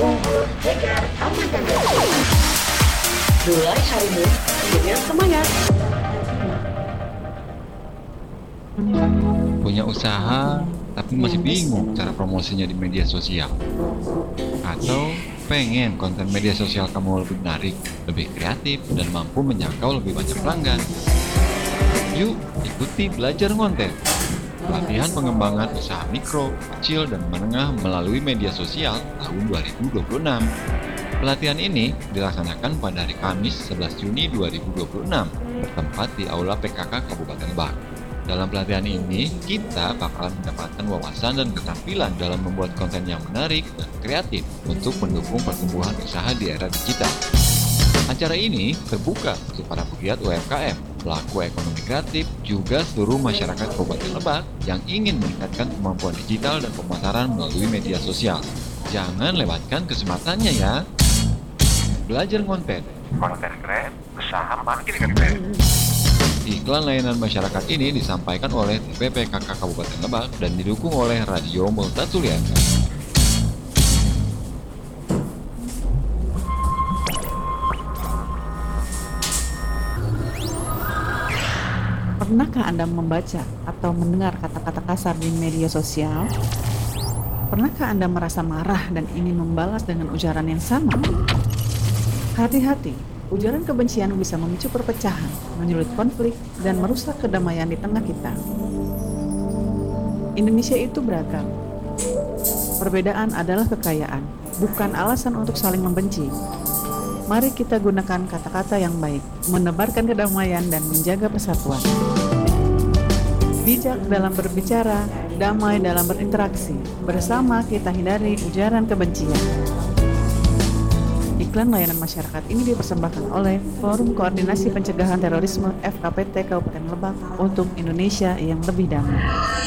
unggul, tegar, aman dan bersih. Mulai harimu dengan semangat. Punya usaha tapi masih bingung cara promosinya di media sosial? Atau pengen konten media sosial kamu lebih menarik, lebih kreatif, dan mampu menjangkau lebih banyak pelanggan? Yuk, ikuti Belajar Ngonten. Pelatihan pengembangan usaha mikro, kecil, dan menengah melalui media sosial tahun 2026. Pelatihan ini dilaksanakan pada hari Kamis 11 Juni 2026, bertempat di Aula PKK Kabupaten Lebak. Dalam pelatihan ini, kita bakalan mendapatkan wawasan dan keterampilan dalam membuat konten yang menarik dan kreatif untuk mendukung pertumbuhan usaha di era digital. Acara ini terbuka untuk para pegiat UMKM, pelaku ekonomi kreatif, juga seluruh masyarakat Kabupaten Lebak yang ingin meningkatkan kemampuan digital dan pemasaran melalui media sosial. Jangan lewatkan kesempatannya ya. Belajar Ngonten. Konten keren, usaha makin keren. Iklan layanan masyarakat ini disampaikan oleh TPPKK Kabupaten Lebak dan didukung oleh Radio Multatuliana. Pernahkah Anda membaca atau mendengar kata-kata kasar di media sosial? Pernahkah Anda merasa marah dan ingin membalas dengan ujaran yang sama? Hati-hati, ujaran kebencian bisa memicu perpecahan, menyulut konflik, dan merusak kedamaian di tengah kita. Indonesia itu beragam. Perbedaan adalah kekayaan, bukan alasan untuk saling membenci. Mari kita gunakan kata-kata yang baik, menebarkan kedamaian dan menjaga persatuan. Bijak dalam berbicara, damai dalam berinteraksi. Bersama kita hindari ujaran kebencian. Iklan layanan masyarakat ini dipersembahkan oleh Forum Koordinasi Pencegahan Terorisme FKPT Kabupaten Lebak untuk Indonesia yang lebih damai.